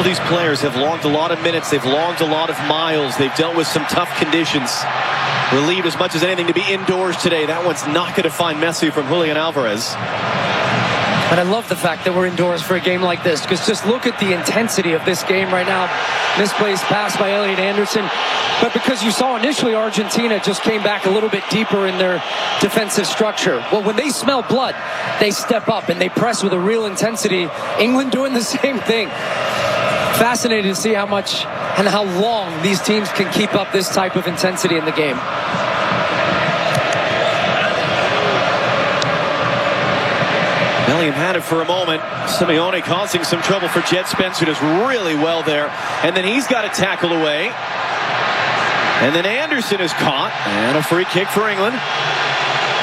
these players have logged a lot of minutes. They've logged a lot of miles. They've dealt with some tough conditions. Relieved as much as anything to be indoors today. That one's not going to find Messi from Julian Alvarez. And I love the fact that we're indoors for a game like this, because just look at the intensity of this game right now. Misplaced pass by Elliot Anderson. But because you saw initially Argentina just came back a little bit deeper in their defensive structure. Well, when they smell blood, they step up and they press with a real intensity. England doing the same thing. Fascinating to see how much and how long these teams can keep up this type of intensity in the game. Bellingham had it for a moment. Simeone causing some trouble for Jed Spence, who does really well there. And then he's got a tackle away. And then Anderson is caught. And a free kick for England.